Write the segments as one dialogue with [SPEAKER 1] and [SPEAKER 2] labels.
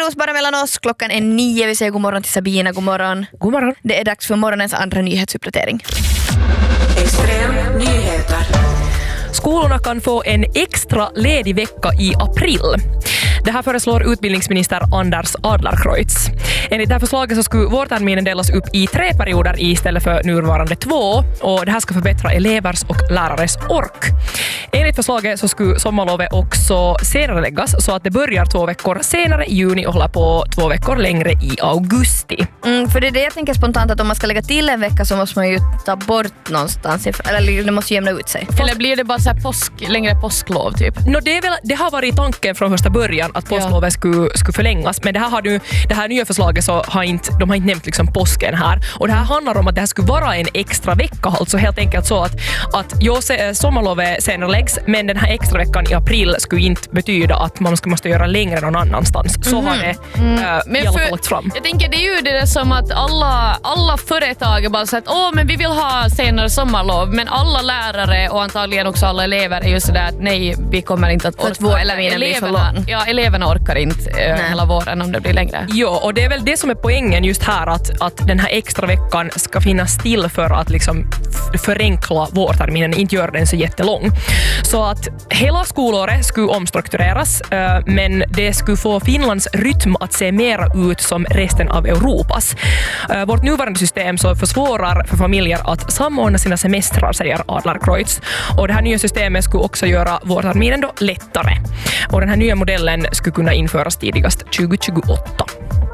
[SPEAKER 1] Ros bara mellan oss. Klockan är 9. Vi säger god morgon till Sabina. God morgon.
[SPEAKER 2] God morgon.
[SPEAKER 1] Det är dags för morgonens andra nyhetsuppdatering.
[SPEAKER 3] Extrem nyheter.
[SPEAKER 2] Skolorna kan få en extra ledig vecka i april. Det här föreslår utbildningsminister Anders Adlercreutz. Enligt det här förslaget så skulle vårterminen delas upp i 3 perioder istället för nuvarande 2, och det här ska förbättra elevers och lärares ork. Enligt förslaget så skulle sommarlovet också senareläggas så att det börjar 2 veckor senare i juni och håller på 2 veckor längre i augusti.
[SPEAKER 1] För det är det jag tänker spontant, att om man ska lägga till en vecka så måste man ju ta bort någonstans, eller det måste jämna ut sig.
[SPEAKER 4] Eller blir det bara så här längre påsklov typ?
[SPEAKER 2] Det har varit tanken från första början att påsklovet skulle förlängas, men det här nya förslaget så de har inte nämnt liksom påsken här, och det här handlar om att det här skulle vara en extra vecka, alltså helt enkelt så att sommarlovet senare läggs, men den här extra veckan i april skulle inte betyda att man måste göra längre någon annanstans. Så har det i alla fall lagt fram.
[SPEAKER 4] Jag tänker det är ju det som att alla företag är bara så att men vi vill ha senare sommarlov, men alla lärare och antagligen också alla elever är ju sådär att nej, vi kommer inte att orka. Eleverna orkar inte hela våren om det blir längre.
[SPEAKER 2] Ja, och det är väl det som är poängen just här, att den här extra veckan ska finnas till för att liksom förenkla vårterminen, inte göra den så jättelång. Så att hela skolåret skulle omstruktureras, men det skulle få Finlands rytm att se mer ut som resten av Europas. Vårt nuvarande system så försvårar för familjer att samordna sina semestrar, säger Adlercreutz. Och det här nya systemet skulle också göra vårterminen då lättare. Och den här nya modellen skulle kunna införas tidigast 2028.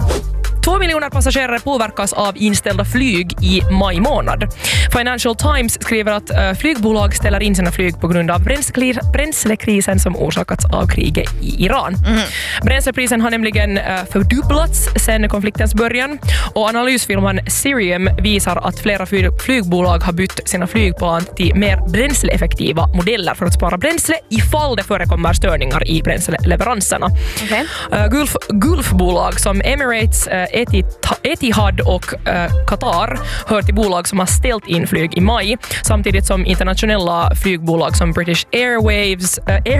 [SPEAKER 2] 2 miljoner passagerare påverkas av inställda flyg i maj månad. Financial Times skriver att flygbolag ställer in sina flyg på grund av bränslekrisen som orsakats av kriget i Iran. Bränsleprisen har nämligen fördubblats sedan konfliktens början, och analysfirman Cirium visar att flera flygbolag har bytt sina flygplan till mer bränsleeffektiva modeller för att spara bränsle ifall det förekommer störningar i bränsleleveranserna.
[SPEAKER 1] Okay.
[SPEAKER 2] Gulfbolag som Emirates, Etihad och Qatar hör till bolag som har ställt in flyg i maj, samtidigt som internationella flygbolag som British Airways,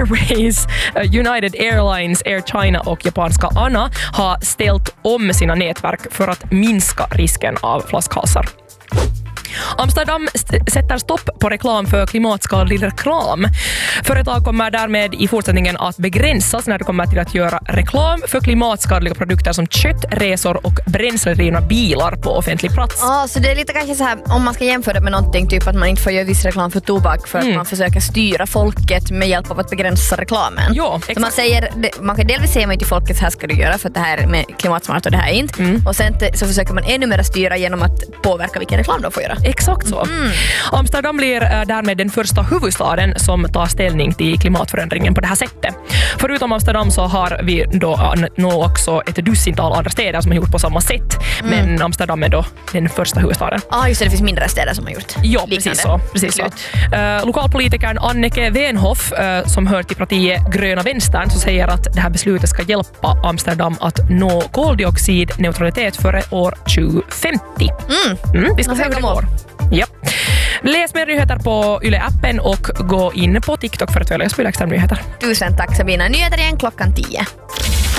[SPEAKER 2] United Airlines, Air China och japanska ANA har ställt om sina nätverk för att minska risken av flaskhalsar. Amsterdam sätter stopp på reklam för klimatskadlig reklam. Företag kommer därmed i fortsättningen att begränsas när det kommer till att göra reklam för klimatskadliga produkter som kött, resor och bränsledrivna bilar på offentlig plats.
[SPEAKER 1] Så det är lite kanske så här, om man ska jämföra med någonting, typ att man inte får göra viss reklam för tobak för att man försöker styra folket med hjälp av att begränsa reklamen.
[SPEAKER 2] Ja, exakt.
[SPEAKER 1] Så man kan delvis säga till folket så här ska du göra för att det här med klimatsmart och det här är inte. Och sen så försöker man ännu mer styra genom att påverka vilken reklam de får göra.
[SPEAKER 2] Exakt så. Amsterdam blir därmed den första huvudstaden som tar ställning till klimatförändringen på det här sättet. Förutom Amsterdam så har vi då också ett dussintal andra städer som har gjort på samma sätt. Men Amsterdam är då den första huvudstaden.
[SPEAKER 1] Just det finns mindre städer som har gjort liknande.
[SPEAKER 2] Precis så. Lokalpolitikern Anneke Wenhoff, som hör till partiet Gröna Vänstern, så säger att det här beslutet ska hjälpa Amsterdam att nå koldioxidneutralitet före år 2050. Vi ska se hur det går. Ja. Läs mer nyheter på Yle-appen och gå in på TikTok för att följa oss på Yle Extrem Nyheter.
[SPEAKER 1] Tusen tack Sabina. Nyheter igen klockan 10.